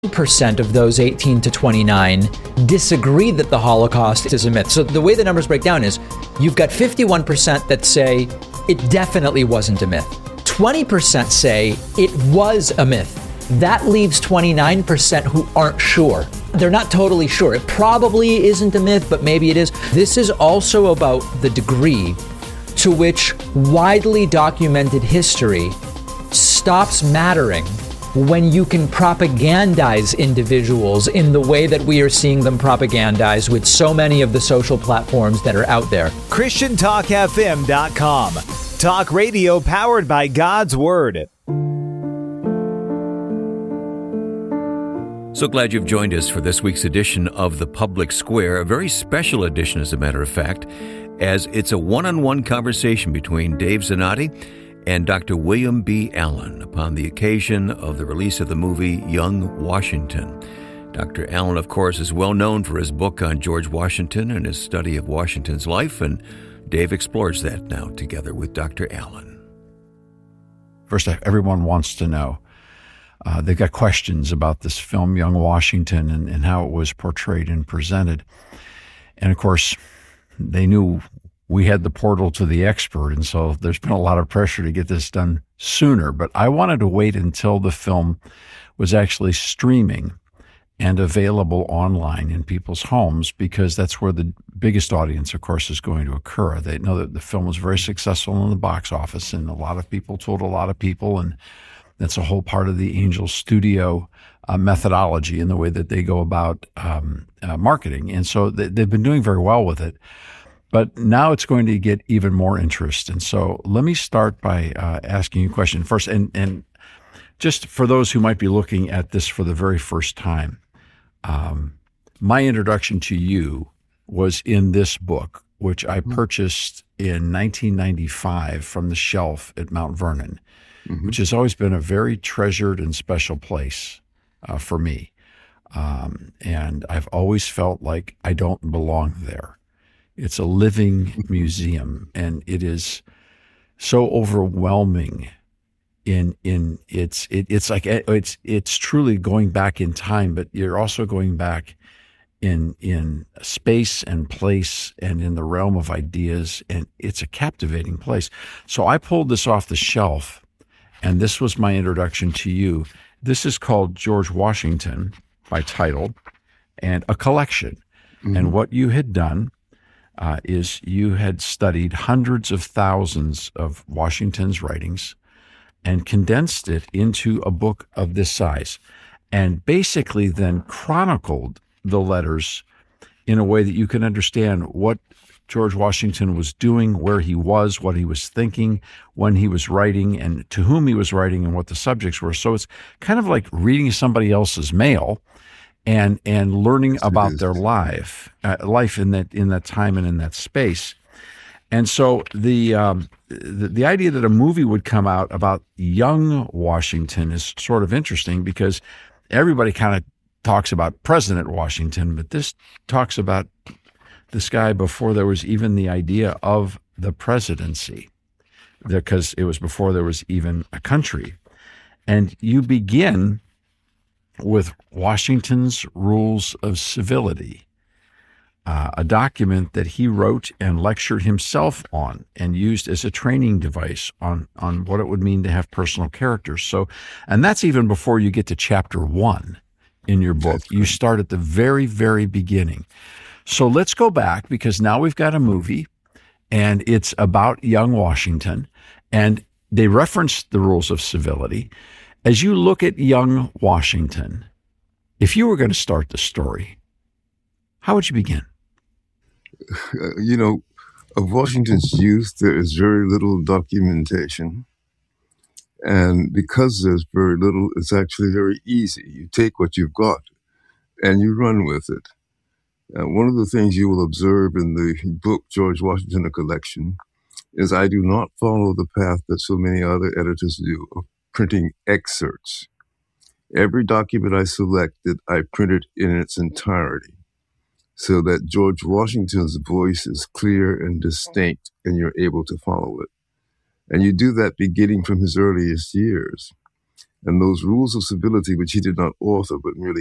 percent of those 18 to 29 disagree that the Holocaust is a myth. So the way the numbers break down is you've got 51% that say it definitely wasn't a myth. 20% say it was a myth. That leaves 29% who aren't sure. They're not totally sure. It probably isn't a myth, but maybe it is. This is also about the degree to which widely documented history stops mattering when you can propagandize individuals in the way that we are seeing them propagandized with so many of the social platforms that are out there. ChristianTalkFM.com. Talk radio powered by God's Word. So glad you've joined us for this week's edition of The Public Square, a very special edition, as a matter of fact, as it's a one-on-one conversation between Dave Zanotti and Dr. William B. Allen upon the occasion of the release of the movie Young Washington. Dr. Allen, of course, is well known for his book on George Washington and his study of Washington's life, and Dave explores that now together with Dr. Allen. First, everyone wants to know. They've got questions about this film, Young Washington, and how it was portrayed and presented. And of course, they knew we had the portal to the expert, and so there's been a lot of pressure to get this done sooner. But I wanted to wait until the film was actually streaming and available online in people's homes, because that's where the biggest audience, of course, is going to occur. They know that the film was very successful in the box office, and a lot of people told a lot of people, and that's a whole part of the Angel Studio methodology in the way that they go about marketing. And so they've been doing very well with it. But now it's going to get even more interest. And so let me start by asking you a question first. And just for those who might be looking at this for the very first time, my introduction to you was in this book, which I purchased in 1995 from the shelf at Mount Vernon, which has always been a very treasured and special place for me. And I've always felt like I don't belong there. It's a living museum, and it is so overwhelming. It's truly going back in time, but you're also going back in space and place and in the realm of ideas, and it's a captivating place. So I pulled this off the shelf, and this was my introduction to you. This is called George Washington by title, and a collection. And what you had done is you had studied hundreds of thousands of Washington's writings and condensed it into a book of this size, and basically then chronicled the letters in a way that you can understand what George Washington was doing, where he was, what he was thinking, when he was writing, and to whom he was writing, and what the subjects were. So it's kind of like reading somebody else's mail and learning about their life in that time and in that space. And so the idea that a movie would come out about young Washington is sort of interesting, because everybody kind of talks about President Washington, but this talks about this guy before there was even the idea of the presidency, because it was before there was even a country. And you begin with Washington's Rules of Civility, a document that he wrote and lectured himself on and used as a training device on what it would mean to have personal characters. So, and that's even before you get to chapter 1 in your book. You start at the very, very beginning. So let's go back, because now we've got a movie, and it's about young Washington, and they reference the Rules of Civility. As you look at young Washington, if you were going to start the story, how would you begin? Of Washington's youth, there is very little documentation. And because there's very little, it's actually very easy. You take what you've got and you run with it. One of the things you will observe in the book, George Washington, A Collection, is I do not follow the path that so many other editors do of printing excerpts. Every document I selected, I printed in its entirety, so that George Washington's voice is clear and distinct, and you're able to follow it. And you do that beginning from his earliest years. And those rules of civility, which he did not author but merely